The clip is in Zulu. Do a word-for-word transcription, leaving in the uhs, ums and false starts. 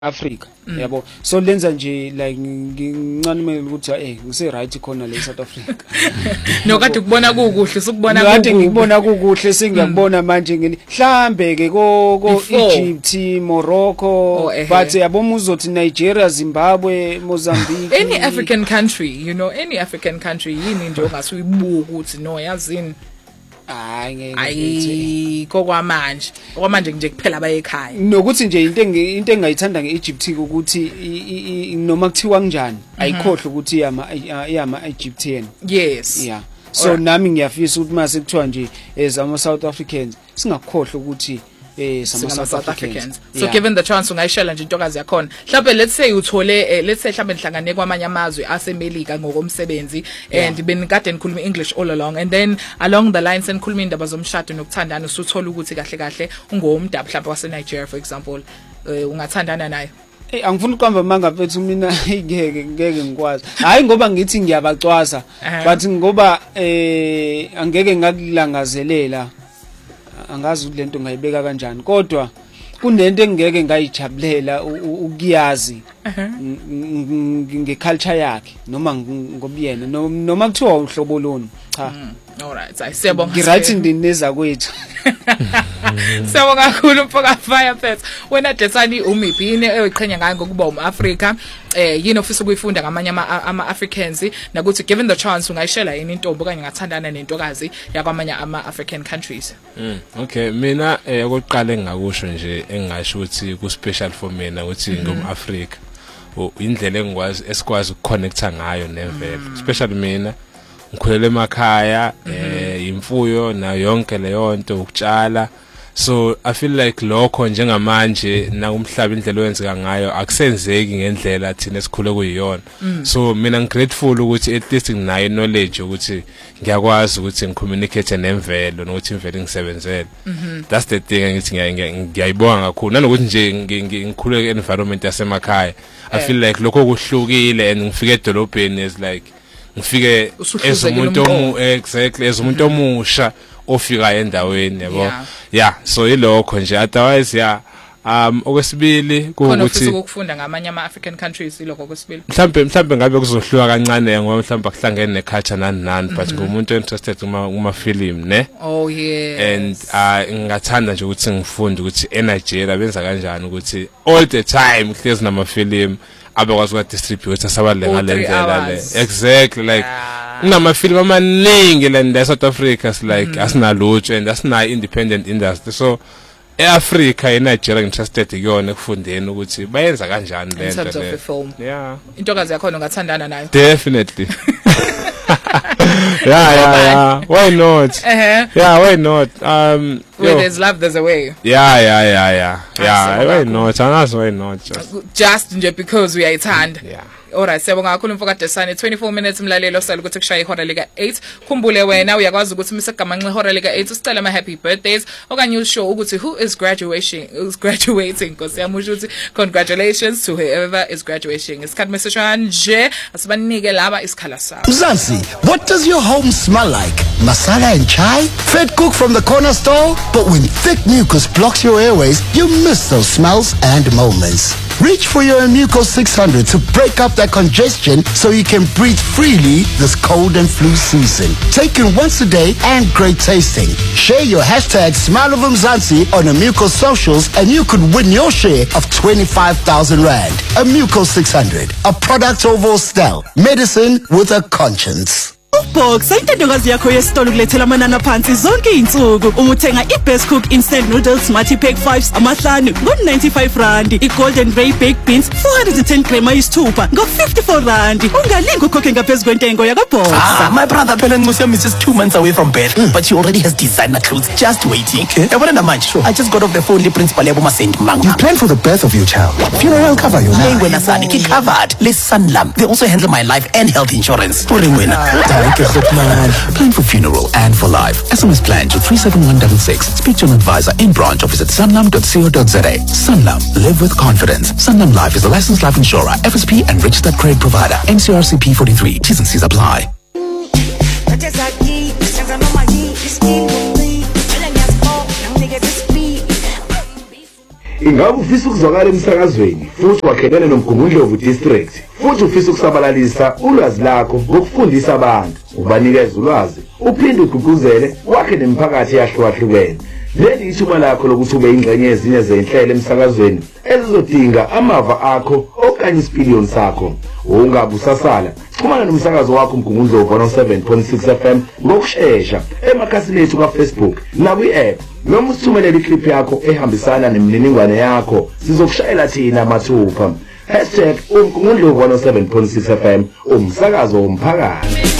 Africa yabo so lenza nje like ngincane ukuthi eh ngise right khona le South Africa no kade kubona kukuhle sukubona kukuhle kade ngikubona kukuhle singiyabona manje ngini mhlambe ke ko ko Egypt Morocco but yabo uzothi Nigeria Zimbabwe Mozambique any African country you know any African country yini nje ongase uyibuka ukuthi no yazini hayi ngeke ayi kokwamanje okwamanje nje kuphela abayekhaya nokuthi nje into into engayithanda ngeEgypt ukuthi noma kuthiwa kanjani ayikhohle ukuthi yama yama Egyptian yes yeah so nami ngiyafisa ukuthi mase kuthiwa nje as ama South Africans singakhohle ukuthi eh sama South Africans so yeah. Given the chance ungayishela nje intokazi yakhona mhlawumbe let's say uthole let's say mhlawumbe nihlangane kwamanye amazwe aseMelika ngokomsebenzi and benikade nikhuluma English all along and then along the lines enikhuluma indaba zomshado nokuthandana usuthola ukuthi kahle kahle ungomdabu mhlawumbe wase Nigeria for example ungathandana naye Eh angifuni uqamba manga mfethu mina ngeke ngeke ngikwazi hayi ngoba ngithi ngiyabacwaza but ngoba eh angeke ngakulangazelela angazi ukuthi lento ngayibeka kanjani kodwa kunento engeke ngayijabulela ukuyazi ngeculture yakhe noma ngobuyena noma kuthiwa uhlobo loni cha all right ayisiyabonga ngiright ndineza kwethu siyabonga kakhulu mfoka fire pets wena Dletsani umiphi eyiqhenya ngayo ngokuba umAfrika eh yini ofisa ukuyifunda ngamanye ama Africans nakuthi given the chance ungayishela yini intombi kanye ngathandana nentokazi yakwamanye ama African countries mm okay mina okokuqala engakusho nje engasho ukuthi ku special for mina ukuthi ngumAfrika indlela engikwazi esikwazi ukconnecta ngayo nemvelo especially mina ngikhulele emakhaya eh imfuyo na yonke leyo nto ukutshala so I feel like lokho njengamanje na umhlaba indlela oyenza ngayo akusenzeki ngendlela thina esikhule kuyiyona so mina ngigrateful ukuthi at least nginayo knowledge ukuthi ngiyakwazi ukuthi ngicommunicate nemvelo nokuthi imvelo ngisebenzele that's the thing ngithi ngiyayibonga kakhulu nanokuthi nje ngikhule environment yasemakhaya I feel like lokho kuhlukile and ngifike edolobheni is like ngifike ezomuntu omu exactly ezomuntu omusha ofika endaweni yabo yeah so yilokho nje otherwise yeah um okwesibili ukuthi ukufunda ngamanye ama African countries ilokho okwesibili mhlambe mhlambe ngabe kuzohluka kancane ngoba mhlambe akuhlangene neculture nani nani but ngumuntu interested kuma kuma film ne oh yeah and uh ngingathanda nje ukuthi ngifunde ukuthi eNigeria benza kanjani ukuthi all the time kuhlezi nama film abakwazi ukwa distribute asabaleka lendlela le exactly like kunama film amaningi la South Africa like asinalutho and asina independent industry so eAfrica eNigeria interested kuyona ekufundeni ukuthi bayenza kanjani lento le yeah intokazi yakho ungathandana nayo definitely yeah yeah yeah why not uh-huh. yeah why not um where there's love there's a way yeah yeah yeah yeah yeah why not and why not just just because we are ithanda yeah alright siyabonga kakhulu mfoka Dletsani twenty-four minutes mlalelo sala ukuthi kushaya ihora lika eight khumbule wena uyakwazi ukuthi misagamanxe ihora lika eight usicela ama happy birthdays okanye ushow ukuthi who is graduating is graduating because yamusho ukuthi congratulations to whoever is graduating isikhathi mesishana nje asibanike laba isikhala sabo Mzansi what does your home smell like masala and chai fed cook from the corner store but when thick mucus blocks your airways you miss those smells and moments reach for your Muco six hundred to break up that congestion so you can breathe freely this cold and flu season. Taken once a day and great tasting. Share your hashtag Smile of Mzansi on Muco socials and you could win your share of twenty-five thousand rand. A Muco six hundred, a product of Ostel. Medicine with a conscience. Box ayintokazi yakho yesitolo kulethela amanana phansi zonke izinsuku uma uthenga iBest Cook instant noodles multi pack fives amahlanu ngo ninety-five rand iGolden Ray baked beans four hundred ten gram ayisithupha ngo fifty-four rand ungalingi ukhokhe ngaphezulu kwentengo yakwaBox ah my brother phela ngusiyami is just two months away from birth mm. but she already has designer clothes just waiting yabona namanje sure I just got off the phone with principal yabo Masendi Manga you plan for the birth of your child funeral cover you hey wena sani ki covered le Sanlam they also handle my life and health insurance for wena plan for funeral and for life. S M S plan to three seven one six six. Speak to an advisor in branch or visit sanlam dot co dot za. Sanlam. Live with confidence. Sanlam Life is a licensed life insurer, F S P and registered credit provider. N C R C P forty-three. T's and C's apply. Ingabe ufisa ukuzwakala emsakazweni futhi wakhelene noMgungundlovu district futhi ufisa ukusabalalisa ulwazi lakho ngokufundisa abantu ubanikeza ulwazi uphinde ugqugquzele wakhe nemiphakathi yahlukahlukene. Leli ithuba lakho lokuthi ube ingxenye ezinye zenhlelo emsakazweni ezizodinga amava akho okanye isipiliyoni sakho. Ungabe usasala xhumana nomsakazo wakho uMgungundlovu one oh seven point six F M ngokusheshsha emakhasini ethu kaFacebook na kwi-app noma usithumelele iclip yakho ehambisana nemininingwane yakho sizokushayela thina mathupha. hashtag uMgungundlovu one oh seven point six F M umsakazo womphakathi.